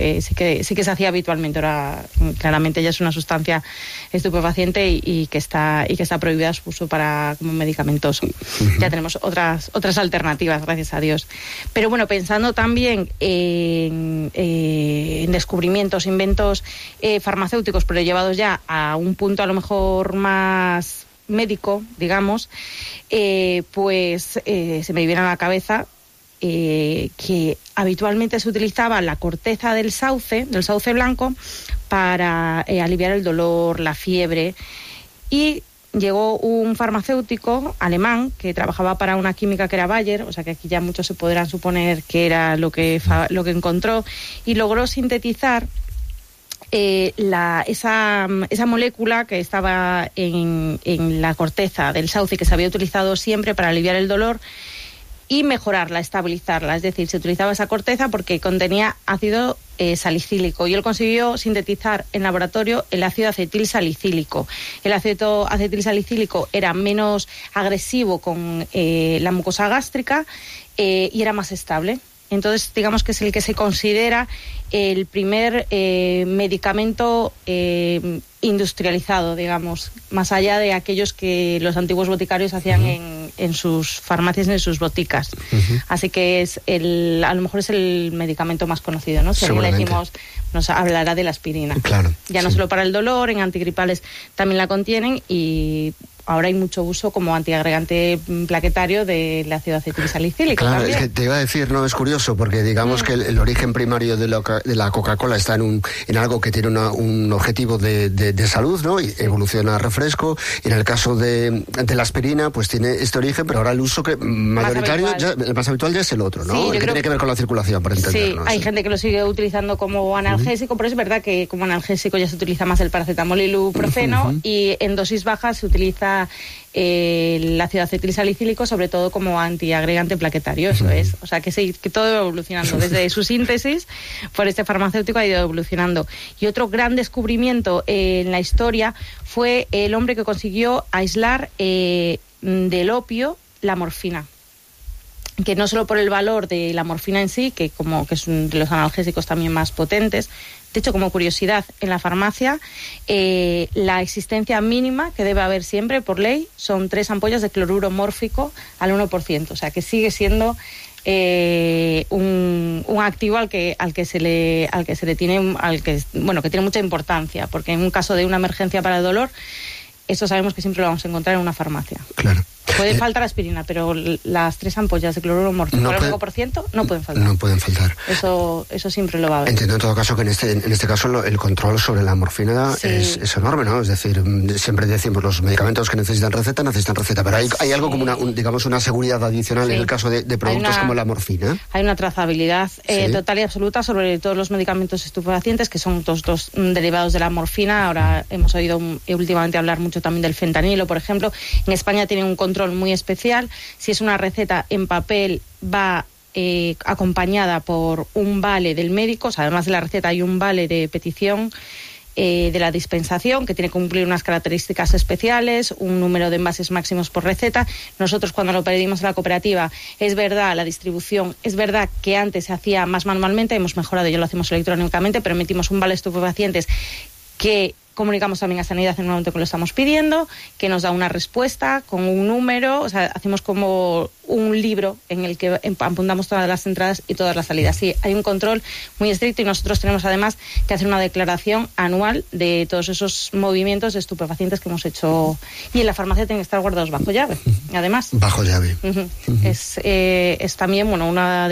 sí que se hacía habitualmente. Ahora claramente ya es una sustancia estupefaciente y que está prohibida su uso como medicamentoso. Ya tenemos otras alternativas, gracias a Dios. Pero bueno, pensando también en descubrimientos, inventos farmacéuticos, pero llevados ya a un punto a lo mejor más médico, digamos, se me viene a la cabeza que habitualmente se utilizaba la corteza del sauce blanco, para aliviar el dolor, la fiebre, y llegó un farmacéutico alemán que trabajaba para una química que era Bayer, o sea que aquí ya muchos se podrán suponer que era lo que encontró, y logró sintetizar esa molécula que estaba en la corteza del sauce, que se había utilizado siempre para aliviar el dolor, y mejorarla, estabilizarla. Es decir, se utilizaba esa corteza porque contenía ácido salicílico, y él consiguió sintetizar en laboratorio el ácido acetilsalicílico. El ácido acetilsalicílico era menos agresivo con la mucosa gástrica y era más estable. Entonces, digamos que es el que se considera el primer medicamento industrializado, digamos, más allá de aquellos que los antiguos boticarios hacían en sus farmacias, en sus boticas. Así que a lo mejor es el medicamento más conocido, ¿no? Si le decimos, nos hablará de la aspirina. Claro. Ya no solo para el dolor, en antigripales también la contienen, y ahora hay mucho uso como antiagregante plaquetario del ácido acetilsalicílico. Claro, también. es que te iba a decir, no, es curioso, porque digamos que el origen primario de la Coca-Cola está en algo que tiene un objetivo de salud, ¿no? Y evoluciona a refresco, y en el caso de la aspirina, pues tiene este origen, pero ahora el uso que mayoritario, el más habitual ya es el otro, ¿no? Sí, el que tiene que ver con la circulación, para entendernos. Sí, hay gente que lo sigue utilizando como analgésico, pero es verdad que como analgésico ya se utiliza más el paracetamol y el ibuprofeno, y en dosis bajas se utiliza el ácido acetilsalicílico, sobre todo como antiagregante plaquetario, eso es. O sea que sí, que todo va evolucionando. Desde su síntesis por este farmacéutico ha ido evolucionando. Y otro gran descubrimiento en la historia fue el hombre que consiguió aislar del opio la morfina. Que no solo por el valor de la morfina en sí, que es uno de los analgésicos también más potentes. De hecho, como curiosidad, en la farmacia la existencia mínima que debe haber siempre por ley son 3 ampollas de cloruro mórfico al 1%. O sea que sigue siendo un activo que tiene mucha importancia, porque en un caso de una emergencia para el dolor, eso sabemos que siempre lo vamos a encontrar en una farmacia. Claro. Puede faltar aspirina, pero las 3 ampollas de cloruro mórfico al 1% no pueden faltar. No pueden faltar. Eso siempre lo va a haber. Entiendo en todo caso que en este caso el control sobre la morfina es enorme, ¿no? Es decir, siempre decimos los medicamentos que necesitan receta, pero hay algo como una seguridad adicional en el caso de productos como la morfina. Hay una trazabilidad total y absoluta sobre todos los medicamentos estupefacientes, que son dos derivados de la morfina. Ahora hemos oído últimamente hablar mucho también del fentanilo, por ejemplo. En España tienen un control muy especial. Si es una receta en papel, va acompañada por un vale del médico. O sea, además de la receta hay un vale de petición de la dispensación, que tiene que cumplir unas características especiales, un número de envases máximos por receta. Nosotros, cuando lo pedimos a la cooperativa, es verdad, la distribución, es verdad que antes se hacía más manualmente, hemos mejorado, ya lo hacemos electrónicamente, pero emitimos un vale de estupefacientes que comunicamos también a Sanidad en el momento que lo estamos pidiendo, que nos da una respuesta con un número. O sea, hacemos como un libro en el que apuntamos todas las entradas y todas las salidas. Sí, hay un control muy estricto, y nosotros tenemos además que hacer una declaración anual de todos esos movimientos de estupefacientes que hemos hecho, y en la farmacia tienen que estar guardados bajo llave, además. Bajo llave. Es también, una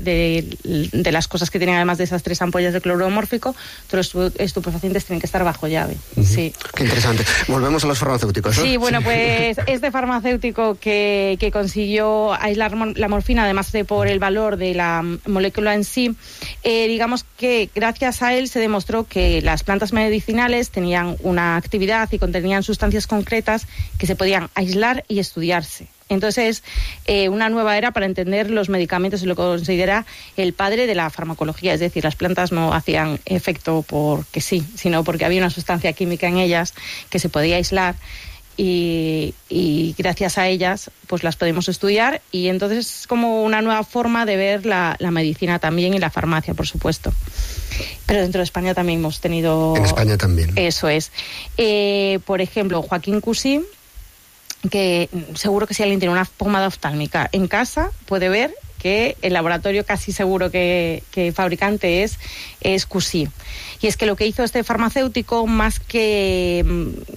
de las cosas que tienen, además de esas 3 ampollas de cloruro mórfico, todos los estupefacientes tienen que estar bajo llave. Sí. Qué interesante. Volvemos a los farmacéuticos, ¿no? Sí, bueno, pues este farmacéutico que consiguió aislar la morfina, además de por el valor de la molécula en sí, digamos que gracias a él se demostró que las plantas medicinales tenían una actividad y contenían sustancias concretas que se podían aislar y estudiarse. Entonces, una nueva era para entender los medicamentos, y lo considera el padre de la farmacología. Es decir, las plantas no hacían efecto porque sí, sino porque había una sustancia química en ellas que se podía aislar y gracias a ellas pues las podemos estudiar, y entonces es como una nueva forma de ver la medicina también, y la farmacia, por supuesto. Pero dentro de España también hemos tenido... En España también. Eso es. Por ejemplo, Joaquín Cusí, que seguro que si alguien tiene una pomada oftálmica en casa puede ver que el laboratorio casi seguro que fabricante es Cusí. Y es que lo que hizo este farmacéutico, más que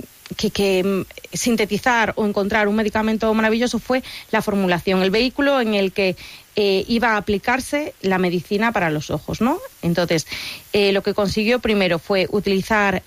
sintetizar o encontrar un medicamento maravilloso, fue la formulación, el vehículo en el que iba a aplicarse la medicina para los ojos, ¿no? Entonces, lo que consiguió primero fue utilizar,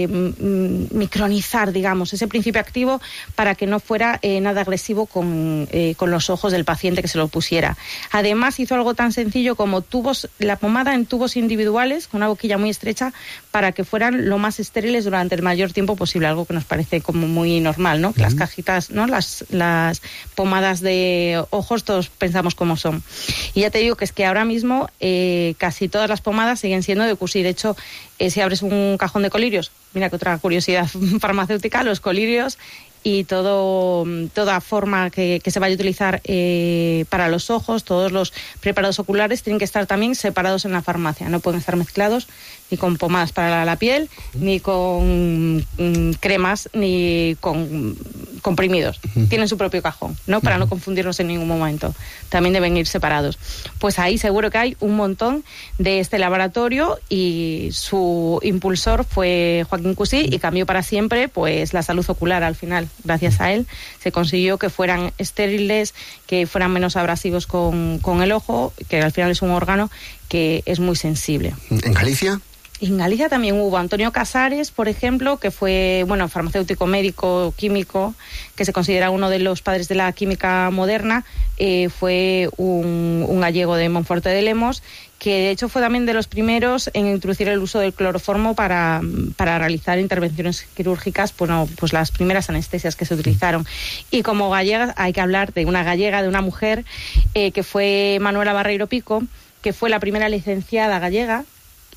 micronizar, digamos, ese principio activo para que no fuera nada agresivo con los ojos del paciente que se lo pusiera. Además, hizo algo tan sencillo como la pomada en tubos individuales, con una boquilla muy estrecha, para que fueran lo más estériles durante el mayor tiempo posible, algo que nos parece como muy normal, ¿no? Las cajitas, ¿no? Las pomadas de ojos, todos pensamos cómo son. Y ya te digo que es que ahora mismo casi todas las pomadas siguen siendo de Cusí. De hecho, si abres un cajón de colirios, mira que otra curiosidad farmacéutica, los colirios y toda forma que se vaya a utilizar para los ojos, todos los preparados oculares tienen que estar también separados en la farmacia. No pueden estar mezclados ni con pomadas para la piel, ni con cremas, ni con comprimidos. Tienen su propio cajón, ¿no? Para no confundirlos en ningún momento. También deben ir separados. Pues ahí seguro que hay un montón de este laboratorio, y su impulsor fue Joaquín Cusí, y cambió para siempre pues la salud ocular al final. Gracias a él se consiguió que fueran estériles, que fueran menos abrasivos con el ojo, que al final es un órgano que es muy sensible. ¿En Galicia? En Galicia también hubo Antonio Casares, por ejemplo, que fue, farmacéutico, médico, químico, que se considera uno de los padres de la química moderna. Fue un gallego de Monforte de Lemos, que de hecho fue también de los primeros en introducir el uso del cloroformo para realizar intervenciones quirúrgicas, pues las primeras anestesias que se utilizaron. Y como gallega hay que hablar de una gallega, de una mujer, que fue Manuela Barreiro Pico, que fue la primera licenciada gallega,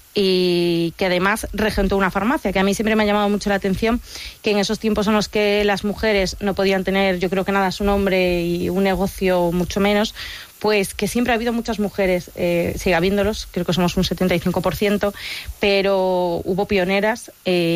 y que además regentó una farmacia, que a mí siempre me ha llamado mucho la atención, que en esos tiempos en los que las mujeres no podían tener, yo creo que nada a su nombre, y un negocio mucho menos, pues que siempre ha habido muchas mujeres, sigue habiéndolos, creo que somos un 75%, pero hubo pioneras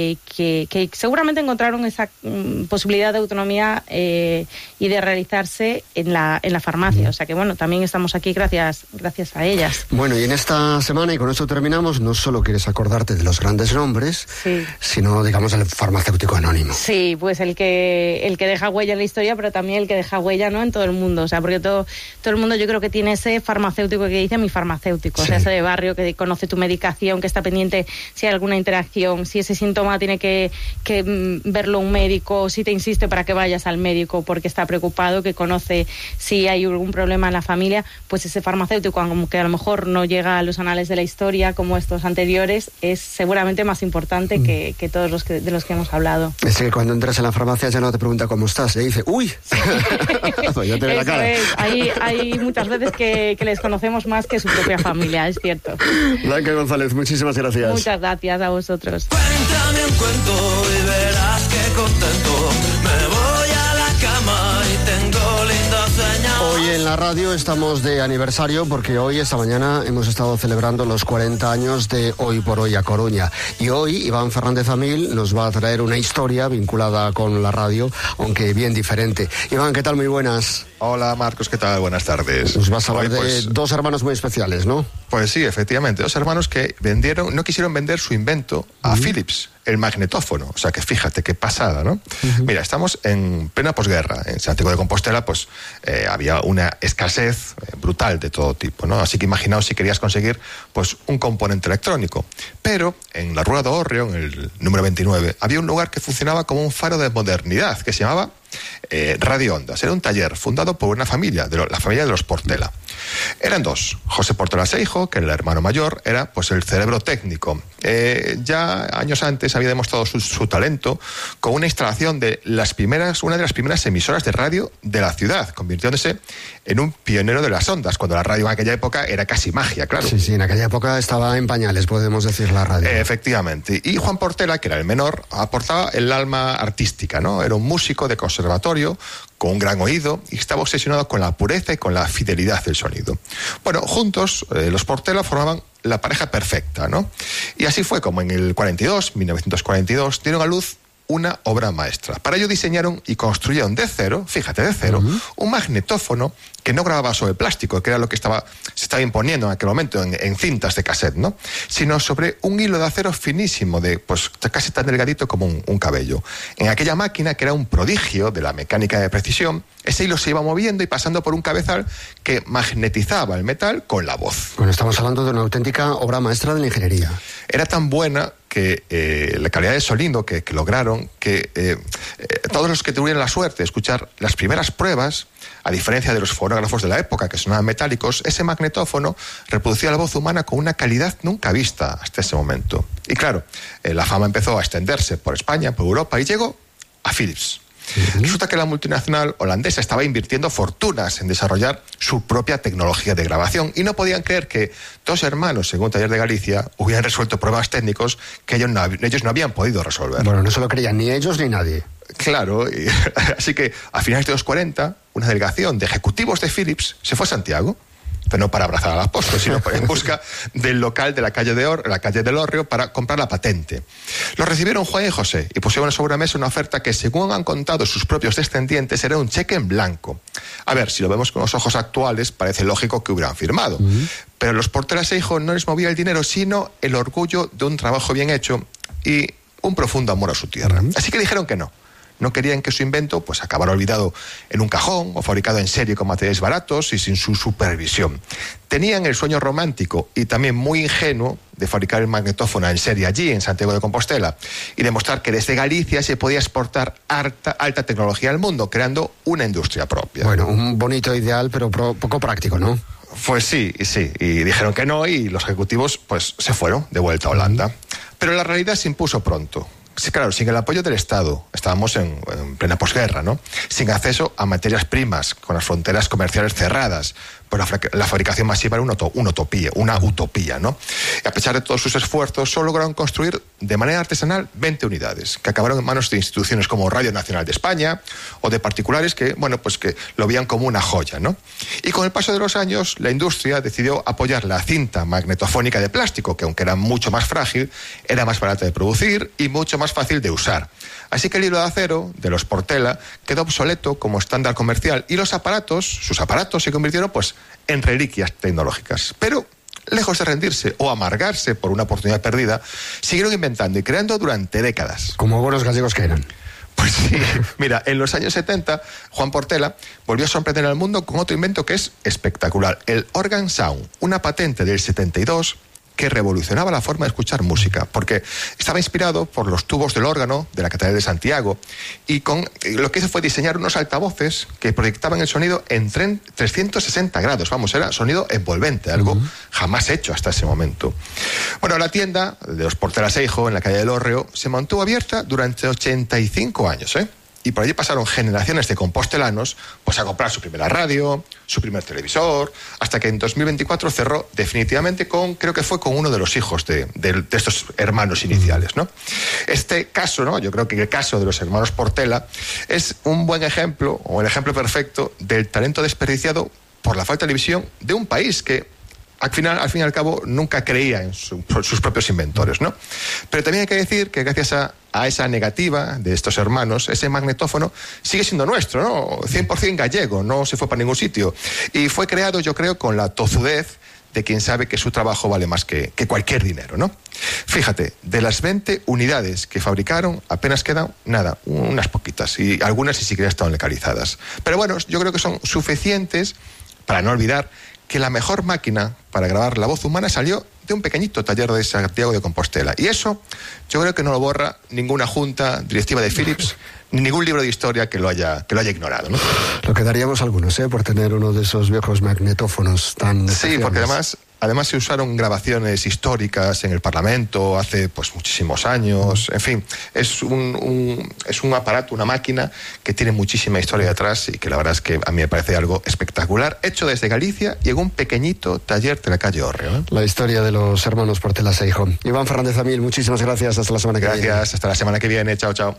que seguramente encontraron esa posibilidad de autonomía y de realizarse en la farmacia. O sea que también estamos aquí gracias a ellas. Bueno, y en esta semana, y con esto terminamos, no solo quieres acordarte de los grandes nombres, sí, sino, digamos, el farmacéutico anónimo. Sí, pues el que deja huella en la historia, pero también el que deja huella, ¿no?, en todo el mundo. O sea, porque todo el mundo, yo creo que tiene ese farmacéutico que dice mi farmacéutico, sí. O sea, ese de barrio que conoce tu medicación, que está pendiente si hay alguna interacción, si ese síntoma tiene que verlo un médico, si te insiste para que vayas al médico porque está preocupado, que conoce si hay algún problema en la familia, pues ese farmacéutico, aunque a lo mejor no llega a los anales de la historia como estos anteriores, es seguramente más importante que todos los de los que hemos hablado. Es que cuando entras en la farmacia ya no te pregunta cómo estás, le dice, ¡uy! Pues ya te ve la cara. Hay muchas veces que les conocemos más que su propia familia, es cierto. Blanca González, muchísimas gracias. Muchas gracias a vosotros. Cuéntame un cuento y verás que contento me voy a la cama y tengo linda señal. Hoy en la radio estamos de aniversario porque hoy, esta mañana, hemos estado celebrando los 40 años de Hoy por Hoy a Coruña. Y hoy Iván Fernández Amil nos va a traer una historia vinculada con la radio, aunque bien diferente. Iván, ¿qué tal? Muy buenas. Hola Marcos, ¿qué tal? Buenas tardes. Nos vas a hablar de dos hermanos muy especiales, ¿no? Pues sí, efectivamente, dos hermanos que no quisieron vender su invento a Philips, el magnetófono. O sea que fíjate qué pasada, ¿no? Mira, estamos en plena posguerra. En Santiago de Compostela, pues había una escasez brutal de todo tipo, ¿no? Así que imaginaos si querías conseguir pues un componente electrónico. Pero en la Rúa do Hórreo, en el número 29, había un lugar que funcionaba como un faro de modernidad, que se llamaba Radio Ondas. Era un taller fundado por una familia, la familia de los Portela. Eran dos. José Portela Seijo, que era el hermano mayor, era pues el cerebro técnico. Ya años antes había demostrado su talento con una instalación de una de las primeras emisoras de radio de la ciudad, convirtiéndose en un pionero de las ondas, cuando la radio en aquella época era casi magia, claro. Sí, en aquella época estaba en pañales, podemos decir, la radio. Efectivamente. Y Juan Portela, que era el menor, aportaba el alma artística, ¿no? Era un músico de conservatorio con un gran oído y estaba obsesionado con la pureza y con la fidelidad del sonido. Bueno, juntos los Portela formaban la pareja perfecta, ¿no? Y así fue como en el 1942, dieron a luz una obra maestra. Para ello diseñaron y construyeron de cero, un magnetófono que no grababa sobre plástico, que era lo que se estaba imponiendo en aquel momento en cintas de cassette, ¿no? Sino sobre un hilo de acero finísimo, pues casi tan delgadito como un cabello. En aquella máquina, que era un prodigio de la mecánica de precisión, ese hilo se iba moviendo y pasando por un cabezal que magnetizaba el metal con la voz. Bueno, estamos hablando de una auténtica obra maestra de la ingeniería. Era tan buena que la calidad de sonido que lograron, que todos los que tuvieron la suerte de escuchar las primeras pruebas, a diferencia de los fonógrafos de la época que sonaban metálicos, ese magnetófono reproducía la voz humana con una calidad nunca vista hasta ese momento. Y claro, la fama empezó a extenderse por España, por Europa, y llegó a Philips. Resulta que la multinacional holandesa estaba invirtiendo fortunas en desarrollar su propia tecnología de grabación y no podían creer que dos hermanos, según Taller de Galicia, hubieran resuelto problemas técnicos que ellos no habían podido resolver. Bueno, no se lo creían ni ellos ni nadie. Claro, así que a finales de los 40, una delegación de ejecutivos de Philips se fue a Santiago, pero no para abrazar al apóstol, sino en busca del local de la calle del Hórreo para comprar la patente. Los recibieron Juan y José y pusieron sobre la mesa una oferta que, según han contado sus propios descendientes, era un cheque en blanco. A ver, si lo vemos con los ojos actuales, parece lógico que hubieran firmado. Pero los Portela Seijo no les movía el dinero, sino el orgullo de un trabajo bien hecho y un profundo amor a su tierra. Así que dijeron que no. No querían que su invento pues acabara olvidado en un cajón o fabricado en serie con materiales baratos y sin su supervisión. Tenían el sueño romántico y también muy ingenuo de fabricar el magnetófono en serie allí, en Santiago de Compostela, y demostrar que desde Galicia se podía exportar alta tecnología al mundo, creando una industria propia. Bueno, un bonito ideal, pero poco práctico, ¿no? Pues sí, y dijeron que no, y los ejecutivos pues se fueron de vuelta a Holanda. Pero la realidad se impuso pronto. Sí, claro, sin el apoyo del Estado, estábamos en plena posguerra, ¿no? Sin acceso a materias primas, con las fronteras comerciales cerradas, pues la fabricación masiva era una utopía, ¿no? Y a pesar de todos sus esfuerzos, solo lograron construir de manera artesanal 20 unidades, que acabaron en manos de instituciones como Radio Nacional de España o de particulares que, bueno, pues que lo veían como una joya, ¿no? Y con el paso de los años, la industria decidió apoyar la cinta magnetofónica de plástico, que aunque era mucho más frágil, era más barata de producir y mucho más fácil de usar. Así que el hilo de acero de los Portela quedó obsoleto como estándar comercial y sus aparatos se convirtieron pues en reliquias tecnológicas. Pero lejos de rendirse o amargarse por una oportunidad perdida, siguieron inventando y creando durante décadas. Como buenos gallegos que eran. Pues sí, mira, en los años 70, Juan Portela volvió a sorprender al mundo con otro invento que es espectacular, el Organ Sound, una patente del 72 que revolucionaba la forma de escuchar música, porque estaba inspirado por los tubos del órgano de la Catedral de Santiago, y lo que hizo fue diseñar unos altavoces que proyectaban el sonido en 360 grados, era sonido envolvente, algo jamás hecho hasta ese momento. Bueno, la tienda de los Portela Seijo en la calle del Hórreo se mantuvo abierta durante 85 años, y por allí pasaron generaciones de compostelanos pues a comprar su primera radio, su primer televisor, hasta que en 2024 cerró definitivamente creo que fue con uno de los hijos de estos hermanos iniciales, ¿no? Este caso, ¿no? Yo creo que el caso de los hermanos Portela es un buen ejemplo, o el ejemplo perfecto, del talento desperdiciado por la falta de visión de un país que al fin y al cabo nunca creía en sus propios inventores, ¿no? Pero también hay que decir que gracias a esa negativa de estos hermanos, ese magnetófono sigue siendo nuestro, ¿no? 100% gallego, no se fue para ningún sitio. Y fue creado, yo creo, con la tozudez de quien sabe que su trabajo vale más que cualquier dinero, ¿no? Fíjate, de las 20 unidades que fabricaron, apenas quedan, unas poquitas, y algunas ni siquiera están localizadas. Pero bueno, yo creo que son suficientes para no olvidar que la mejor máquina para grabar la voz humana salió de un pequeñito taller de Santiago de Compostela. Y eso yo creo que no lo borra ninguna junta directiva de Philips, ni ningún libro de historia que lo haya ignorado, ¿no? Lo que daríamos algunos, por tener uno de esos viejos magnetófonos tan... Sí, porque además se usaron grabaciones históricas en el Parlamento hace pues muchísimos años. En fin, es un aparato, una máquina que tiene muchísima historia detrás y que la verdad es que a mí me parece algo espectacular, hecho desde Galicia y en un pequeñito taller de la calle Hórreo. La historia de los hermanos Portela Seijo. Iván Fernández Amil, muchísimas gracias. Hasta la semana que viene. Gracias, hasta la semana que viene. Chao, chao.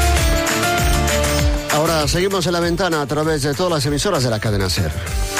Ahora seguimos en La Ventana a través de todas las emisoras de la cadena SER.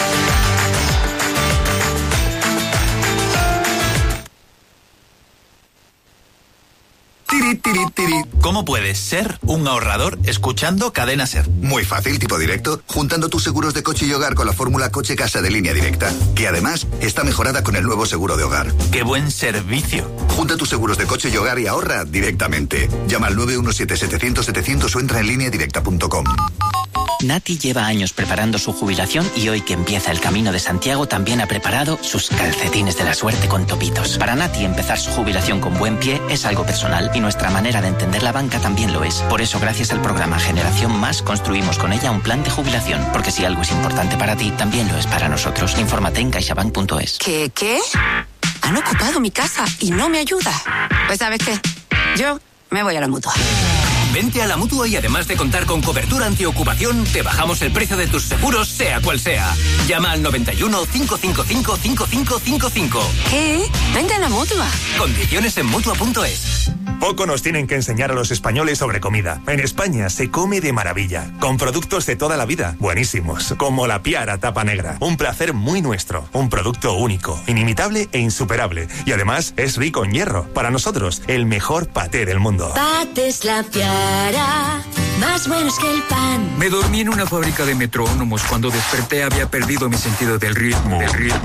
¿Cómo puedes ser un ahorrador escuchando Cadena SER? Muy fácil, tipo directo, juntando tus seguros de coche y hogar con la fórmula Coche-Casa de Línea Directa, que además está mejorada con el nuevo seguro de hogar. ¡Qué buen servicio! Junta tus seguros de coche y hogar y ahorra directamente. Llama al 917-700-700 o entra en lineadirecta.com. Nati lleva años preparando su jubilación y hoy que empieza el Camino de Santiago también ha preparado sus calcetines de la suerte con topitos. Para Nati empezar su jubilación con buen pie es algo personal y nuestra manera de entender la banca también lo es. Por eso gracias al programa Generación Más construimos con ella un plan de jubilación, porque si algo es importante para ti, también lo es para nosotros. Infórmate en caixabank.es. ¿Qué? Han ocupado mi casa y no me ayuda. Pues ¿sabes qué? Yo me voy a la Mutua. Vente a la Mutua y además de contar con cobertura antiocupación, te bajamos el precio de tus seguros, sea cual sea. Llama al 91 555 5555. ¿Qué? Vente a la Mutua. Condiciones en Mutua.es. Poco nos tienen que enseñar a los españoles sobre comida. En España se come de maravilla, con productos de toda la vida, buenísimos, como la Piara Tapa Negra. Un placer muy nuestro, un producto único, inimitable e insuperable. Y además es rico en hierro. Para nosotros, el mejor paté del mundo. Patés La Piara, más buenos que el pan. Me dormí en una fábrica de metrónomos. Cuando desperté había perdido mi sentido del ritmo.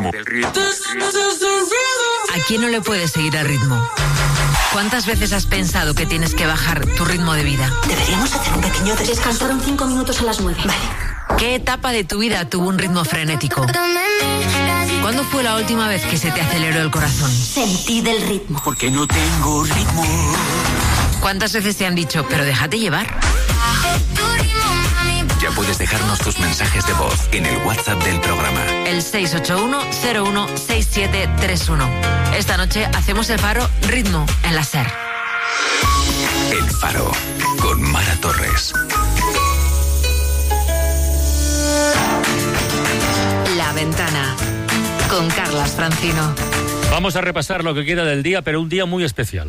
¿A quién no le puedes seguir al ritmo? ¿Cuántas veces has pensado que tienes que bajar tu ritmo de vida? Deberíamos hacer un pequeño descansaron 5 minutos a las 9. Vale. ¿Qué etapa de tu vida tuvo un ritmo frenético? ¿Cuándo fue la última vez que se te aceleró el corazón? Sentí del ritmo. Porque no tengo ritmo. ¿Cuántas veces te han dicho, pero déjate llevar? Ya puedes dejarnos tus mensajes de voz en el WhatsApp del programa. El 681-016731. Esta noche hacemos el Faro Ritmo en la SER. El Faro, con Mara Torres. La Ventana, con Carlas Francino. Vamos a repasar lo que queda del día, pero un día muy especial.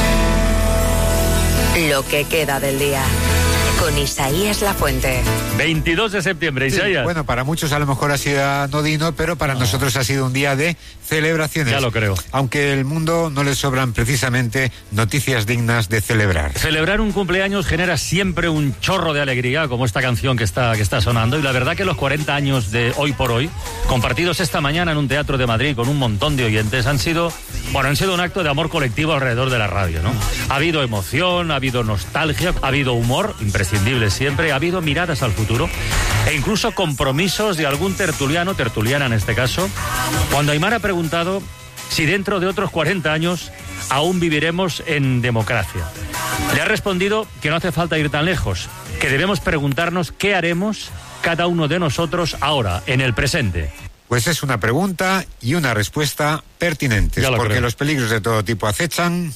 Lo que queda del día, con Isaías Lafuente. 22 de septiembre, Isaías. Sí, bueno, para muchos a lo mejor ha sido anodino, pero para nosotros ha sido un día de celebraciones. Ya lo creo. Aunque el mundo no le sobran precisamente noticias dignas de celebrar. Celebrar un cumpleaños genera siempre un chorro de alegría, como esta canción que está sonando. Y la verdad que los 40 años de Hoy por Hoy, compartidos esta mañana en un teatro de Madrid con un montón de oyentes, han sido un acto de amor colectivo alrededor de la radio, ¿no? Ha habido emoción, ha habido nostalgia, ha habido humor, imprescindible siempre, ha habido miradas al futuro e incluso compromisos de algún tertuliana en este caso, cuando Aymar ha preguntado si dentro de otros 40 años aún viviremos en democracia. Le ha respondido que no hace falta ir tan lejos, que debemos preguntarnos qué haremos cada uno de nosotros ahora, en el presente. Pues es una pregunta y una respuesta pertinentes, porque creo. Los peligros de todo tipo acechan.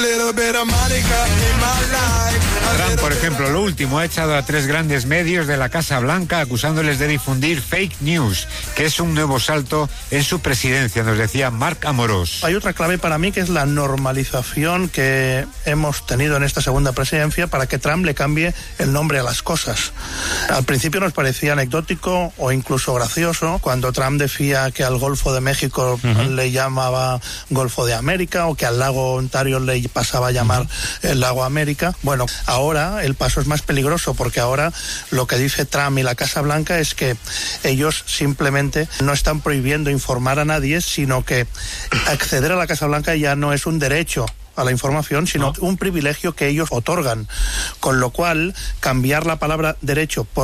Trump, por ejemplo, lo último, ha echado a 3 grandes medios de la Casa Blanca acusándoles de difundir fake news, que es un nuevo salto en su presidencia, nos decía Marc Amorós. Hay otra clave para mí que es la normalización que hemos tenido en esta segunda presidencia para que Trump le cambie el nombre a las cosas. Al principio nos parecía anecdótico o incluso gracioso cuando Trump decía que al Golfo de México le llamaba Golfo de América o que al lago Ontario le pasaba a llamar el lago América. Bueno, ahora el paso es más peligroso porque ahora lo que dice Trump y la Casa Blanca es que ellos simplemente no están prohibiendo informar a nadie, sino que acceder a la Casa Blanca ya no es un derecho a la información, sino un privilegio que ellos otorgan. Con lo cual, cambiar la palabra derecho por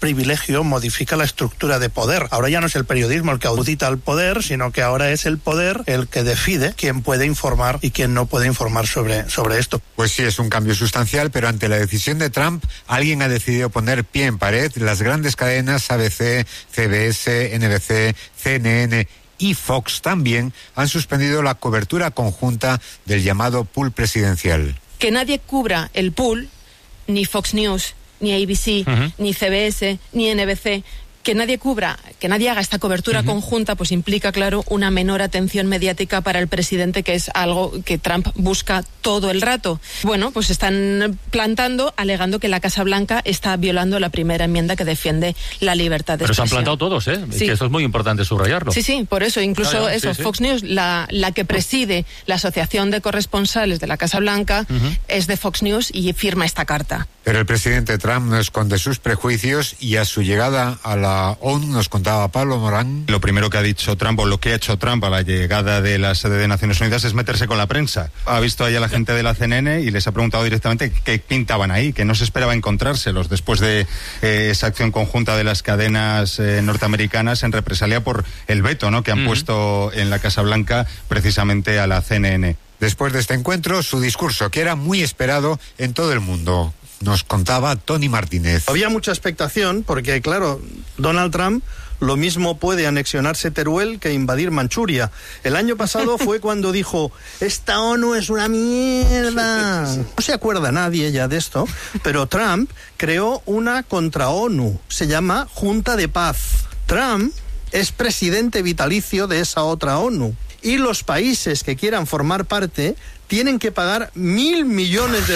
privilegio modifica la estructura de poder. Ahora ya no es el periodismo el que audita al poder, sino que ahora es el poder el que decide quién puede informar y quién no puede informar sobre esto. Pues sí, es un cambio sustancial, pero ante la decisión de Trump, alguien ha decidido poner pie en pared. Las grandes cadenas ABC, CBS, NBC, CNN y Fox también han suspendido la cobertura conjunta del llamado pool presidencial. Que nadie cubra el pool, ni Fox News, ni ABC, ni CBS, ni NBC, que nadie haga esta cobertura conjunta, pues implica, claro, una menor atención mediática para el presidente, que es algo que Trump busca todo el rato. Bueno, pues están plantando, alegando que la Casa Blanca está violando la primera enmienda que defiende la libertad de expresión. Pero se han plantado todos, ¿eh? Sí. Que eso es muy importante subrayarlo. Sí, por eso, incluso Fox News, la que preside la Asociación de Corresponsales de la Casa Blanca, es de Fox News y firma esta carta. Pero el presidente Trump no esconde sus prejuicios y a su llegada a la ONU, nos contaba Pablo Morán. Lo primero que ha dicho Trump, o lo que ha hecho Trump a la llegada de la sede de Naciones Unidas, es meterse con la prensa. Ha visto ahí a la gente de la CNN y les ha preguntado directamente qué pintaban ahí, que no se esperaba encontrárselos después de esa acción conjunta de las cadenas norteamericanas en represalia por el veto, ¿no?, que han puesto en la Casa Blanca precisamente a la CNN. Después de este encuentro, su discurso, que era muy esperado en todo el mundo. Nos contaba Tony Martínez. Había mucha expectación porque, claro, Donald Trump lo mismo puede anexionarse Teruel que invadir Manchuria. El año pasado fue cuando dijo, esta ONU es una mierda. No se acuerda nadie ya de esto, pero Trump creó una contra-ONU. Se llama Junta de Paz. Trump es presidente vitalicio de esa otra ONU. Y los países que quieran formar parte tienen que pagar $1.000 millones.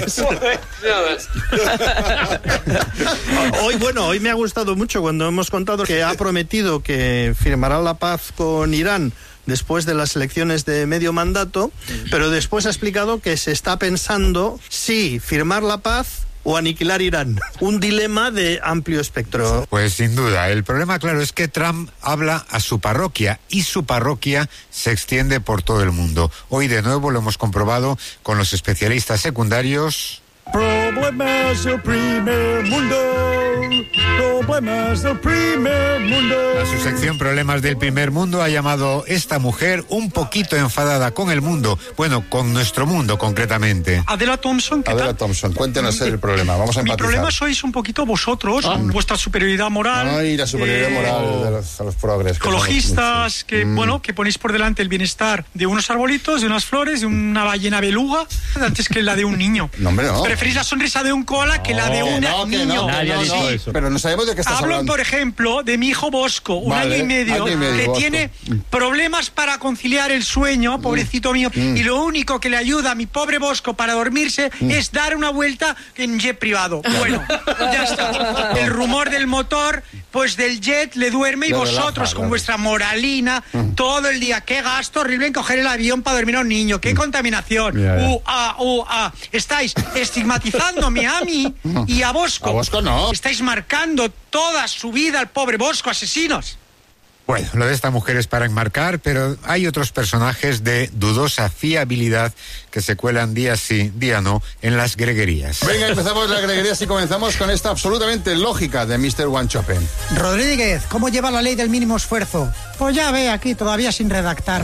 Hoy me ha gustado mucho cuando hemos contado que ha prometido que firmará la paz con Irán después de las elecciones de medio mandato, pero después ha explicado que se está pensando si firmar la paz o aniquilar Irán. Un dilema de amplio espectro. Pues sin duda. El problema, claro, es que Trump habla a su parroquia y su parroquia se extiende por todo el mundo. Hoy de nuevo lo hemos comprobado con los especialistas secundarios. Problemas del primer mundo. Problemas del primer mundo. A su sección Problemas del primer mundo ha llamado esta mujer un poquito enfadada con el mundo. Bueno, con nuestro mundo concretamente. Adela Thompson, ¿qué Adela tal? Thompson, cuéntenos el problema. Vamos a empatizar. Mi problema sois un poquito vosotros, vuestra superioridad moral. Ay, la superioridad moral de los progres. Ecologistas, que ponéis por delante el bienestar de unos arbolitos, de unas flores, de una ballena beluga, antes que la de un niño. No, hombre, no. Preferís la sonrisa de un koala que la de un niño. Nadie ha dicho eso. Pero no sabemos de qué estás hablando. hablando. Por ejemplo, de mi hijo Bosco, un año y medio, que Bosco tiene problemas para conciliar el sueño, pobrecito mío, y lo único que le ayuda a mi pobre Bosco para dormirse es dar una vuelta en jet privado. Bueno, ya está. El rumor del motor, pues del jet le duerme y vosotros con vuestra moralina todo el día. Qué gasto horrible en coger el avión para dormir a un niño. Qué contaminación. Estáis estigmatizándome a mí y a Bosco. A Bosco no. Estáis marcando toda su vida al pobre Bosco, asesinos. Bueno, lo de esta mujer es para enmarcar, pero hay otros personajes de dudosa fiabilidad que se cuelan día sí, día no, en las greguerías. Venga, empezamos las greguerías y comenzamos con esta absolutamente lógica de Mr. Wanchopen. Rodríguez, ¿cómo lleva la ley del mínimo esfuerzo? Pues ya ve, aquí todavía sin redactar.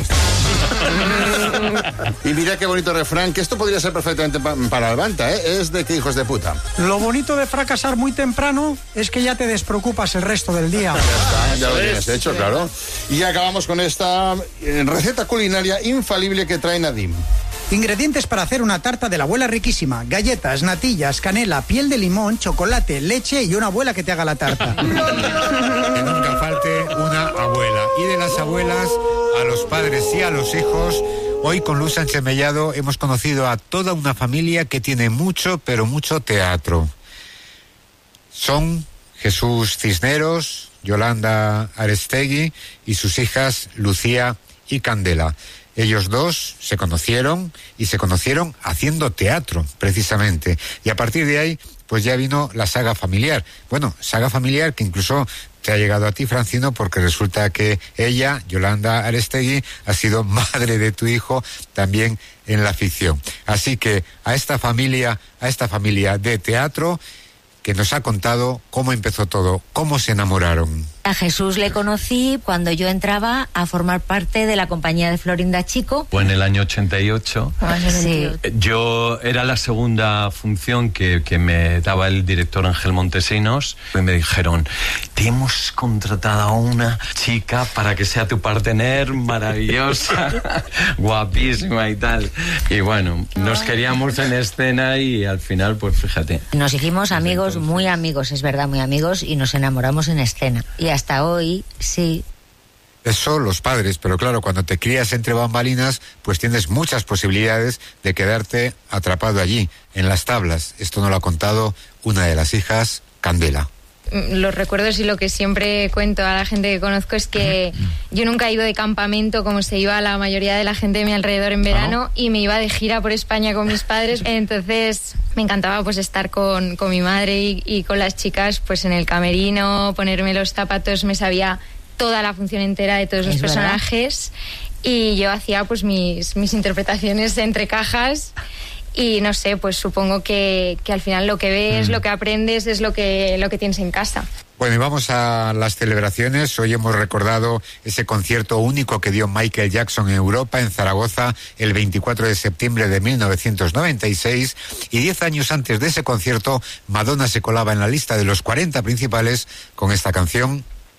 Y mira qué bonito refrán, que esto podría ser perfectamente para Albanta, ¿eh? Es de que hijos de puta. Lo bonito de fracasar muy temprano es que ya te despreocupas el resto del día. Ya lo tienes hecho, claro. Y acabamos con esta receta culinaria infalible que trae Nadim. Ingredientes para hacer una tarta de la abuela riquísima: galletas, natillas, canela, piel de limón, chocolate, leche y una abuela que te haga la tarta. Que nunca falte una abuela. Y de las abuelas a los padres y a los hijos. Hoy con Luz Sánchez Mellado hemos conocido a toda una familia que tiene mucho, pero mucho teatro. Son Jesús Cisneros, Yolanda Arestegui y sus hijas Lucía y Candela. Ellos dos se conocieron haciendo teatro, precisamente. Y a partir de ahí, pues ya vino la saga familiar. Bueno, saga familiar que incluso te ha llegado a ti, Francino, porque resulta que ella, Yolanda Arestegui, ha sido madre de tu hijo también en la ficción. Así que a esta familia de teatro, que nos ha contado cómo empezó todo, cómo se enamoraron. A Jesús le conocí cuando yo entraba a formar parte de la compañía de Florinda Chico. Fue en el año 88. Sí. Yo era la segunda función que me daba el director Ángel Montesinos y me dijeron, te hemos contratado a una chica para que sea tu partener, maravillosa, guapísima y tal. Y bueno, nos queríamos en escena y al final, pues fíjate. Nos hicimos amigos, muy amigos, es verdad, muy amigos, y nos enamoramos en escena. Y hasta hoy, sí. Eso los padres, pero claro, cuando te crías entre bambalinas, pues tienes muchas posibilidades de quedarte atrapado allí, en las tablas. Esto nos lo ha contado una de las hijas, Candela. Los recuerdos y lo que siempre cuento a la gente que conozco es que yo nunca he ido de campamento como se iba la mayoría de la gente de mi alrededor en verano, y me iba de gira por España con mis padres. Entonces me encantaba pues estar con mi madre y con las chicas pues en el camerino, ponerme los zapatos, me sabía toda la función entera de todos los personajes, y yo hacía pues mis interpretaciones entre cajas. Y no sé, pues supongo que al final lo que ves, lo que aprendes es lo que tienes en casa. Bueno, y vamos a las celebraciones. Hoy hemos recordado ese concierto único que dio Michael Jackson en Europa, en Zaragoza, el 24 de septiembre de 1996. Y 10 años antes de ese concierto, Madonna se colaba en la lista de los 40 principales con esta canción.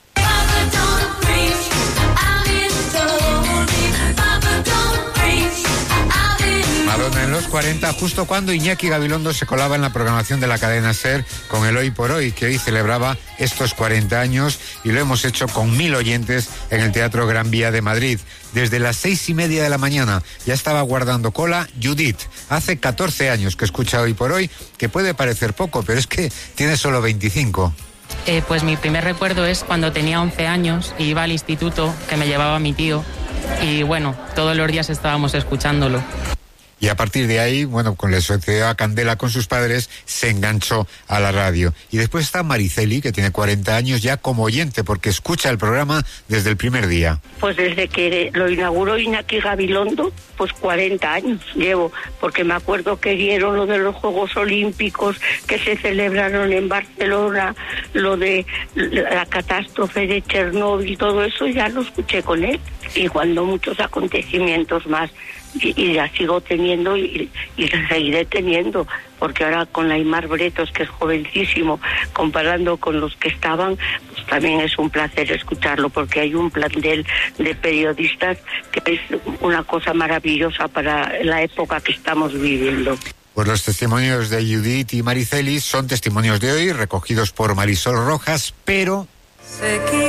Madonna en los 40, justo cuando Iñaki Gabilondo se colaba en la programación de la cadena SER con el Hoy por Hoy, que hoy celebraba estos 40 años, y lo hemos hecho con 1000 oyentes en el Teatro Gran Vía de Madrid. Desde las 6:30 de la mañana ya estaba guardando cola Judith. Hace 14 años que escucha Hoy por Hoy, que puede parecer poco, pero es que tiene solo 25. Pues mi primer recuerdo es cuando tenía 11 años y iba al instituto, que me llevaba mi tío, y bueno, todos los días estábamos escuchándolo. Y a partir de ahí, bueno, con la sociedad Candela con sus padres, se enganchó a la radio. Y después está Mariceli, que tiene 40 años ya como oyente, porque escucha el programa desde el primer día. Pues desde que lo inauguró Iñaki Gabilondo, pues 40 años llevo, porque me acuerdo que dieron lo de los Juegos Olímpicos que se celebraron en Barcelona, lo de la catástrofe de Chernóbil, todo eso ya lo escuché con él. Y cuando muchos acontecimientos más, y la sigo teniendo y la seguiré teniendo, porque ahora con Aimar Bretos, que es jovencísimo, comparando con los que estaban, pues también es un placer escucharlo, porque hay un plantel de periodistas que es una cosa maravillosa para la época que estamos viviendo. Pues los testimonios de Judith y Mariceli son testimonios de hoy, recogidos por Marisol Rojas, pero